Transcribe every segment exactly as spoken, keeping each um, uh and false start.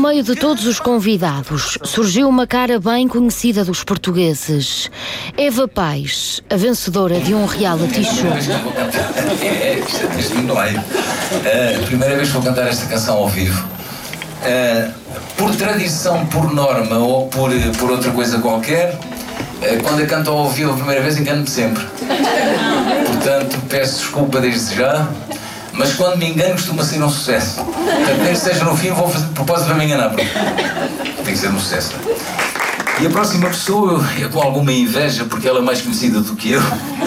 meio de todos os convidados, surgiu uma cara bem conhecida dos portugueses. Eva Paz, a vencedora de um reality show. É, isto é mesmo live. Uh, a primeira vez que vou cantar esta canção ao vivo. Uh, por tradição, por norma ou por, por outra coisa qualquer, uh, quando eu canto ao vivo a primeira vez, engano-me sempre. Portanto, peço desculpa desde já. Mas quando me engano costuma ser um sucesso. Portanto, nem que seja no fim, vou fazer de propósito para me enganar. Porque tem que ser um sucesso. E a próxima pessoa, eu, eu com alguma inveja, porque ela é mais conhecida do que eu.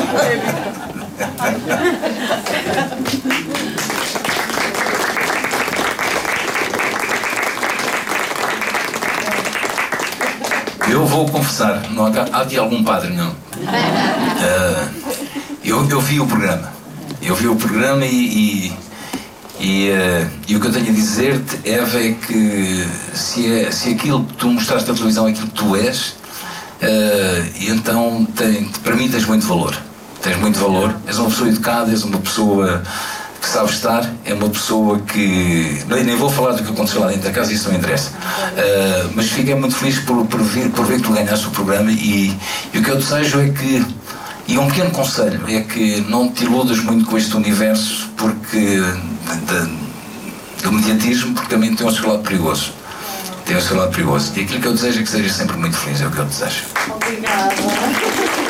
Eu vou confessar, não há, há aqui algum padre, não. Uh, eu, eu vi o programa. Eu vi o programa e, e, e, uh, e o que eu tenho a dizer-te, Eva, é que se, é, se aquilo que tu mostraste na televisão é aquilo que tu és, uh, então tem, para mim tens muito valor. Tens muito valor. És uma pessoa educada, és uma pessoa que sabe estar, é uma pessoa que... Nem, nem vou falar do que aconteceu lá dentro da casa, isso não interessa. Uh, mas fiquei muito feliz por, por, vir, por ver que tu ganhaste o programa e, e o que eu desejo é que... E um pequeno conselho é que não te iludas muito com este universo porque de, de, do mediatismo, porque também tem o seu lado perigoso. Tem o seu lado perigoso. E aquilo que eu desejo é que sejas sempre muito feliz, é o que eu desejo. Obrigada.